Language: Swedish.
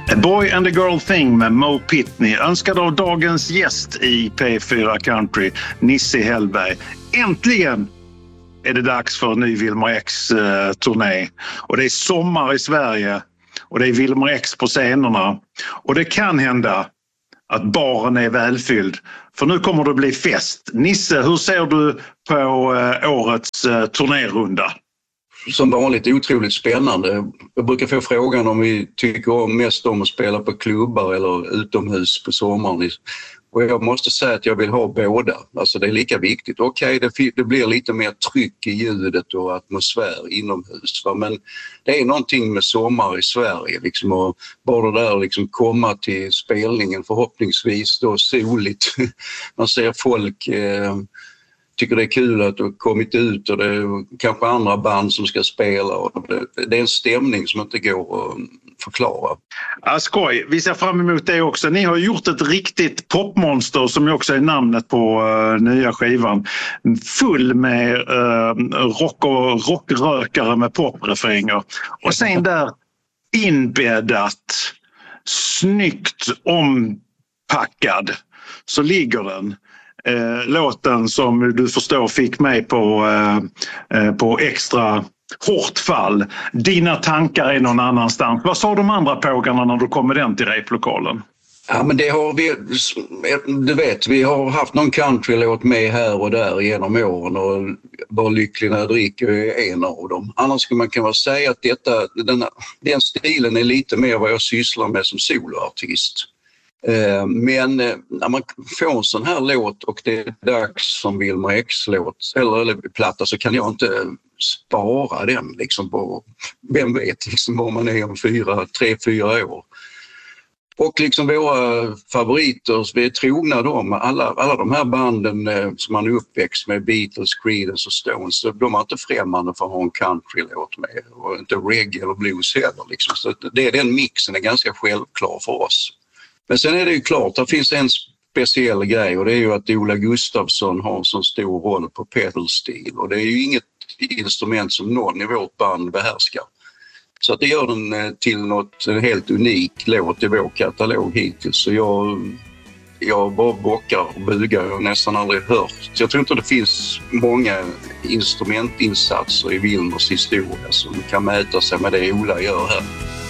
A Boy and a Girl Thing med Mo Pitney, önskad av dagens gäst i P4 Country, Nisse Hellberg. Äntligen är det dags för en ny Wilmer X-turné. Och det är sommar i Sverige och det är Wilmer X på scenerna. Och det kan hända att baren är välfylld, för nu kommer det bli fest. Nisse, hur ser du på årets turnérunda? Som vanligt otroligt spännande. Jag brukar få frågan om vi tycker mest om att spela på klubbar eller utomhus på sommaren. Och jag måste säga att jag vill ha båda. Alltså det är lika viktigt. Okej, det blir lite mer tryck i ljudet och atmosfär inomhus. Men det är någonting med sommar i Sverige. Liksom, och bara det där liksom komma till spelningen förhoppningsvis då soligt. Man ser folk... tycker det är kul att du har kommit ut och det är kanske andra band som ska spela. Och det är en stämning som inte går att förklara. Ja, skoj. Vi ser fram emot det också. Ni har gjort ett riktigt popmonster som också är namnet på nya skivan. Full med rockrökare med poprefränger. Och sen där inbäddat, snyggt ompackad så ligger den. Låten som du förstår fick mig på extra hårt fall. Dina tankar är någon annanstans. Vad sa de andra pågarna när du kom med den till replokalen? Ja, men det har vi, du vet, vi har haft någon countrylåt med här och där genom åren och Bara lycklig när jag dricker är en av dem. Annars skulle man kunna säga att den stilen är lite mer vad jag sysslar med som soloartist. Men när man får en sån här låt och det är dags som Wilmer X-låt eller platta, så kan jag inte spara den liksom på, vem vet liksom var man är om 3-4 år. Och liksom våra favoriter, vi är trogna dem, alla de här banden som man är uppväxt med, Beatles, Creedence och Stones, de är inte främmande för att ha en countrylåt med och inte reggae eller blues heller liksom. Så den mixen är ganska självklar för oss. Men sen är det ju klart, det finns en speciell grej och det är ju att Ola Gustafsson har en så stor roll på pedalstil och det är ju inget instrument som någon i vårt band behärskar. Så att det gör den till en helt unik låt i vår katalog hittills. Så jag bara bockar och bugar, jag har nästan aldrig hört. Så jag tror inte det finns många instrumentinsatser i Wilmers historia som kan mäta sig med det Ola gör här.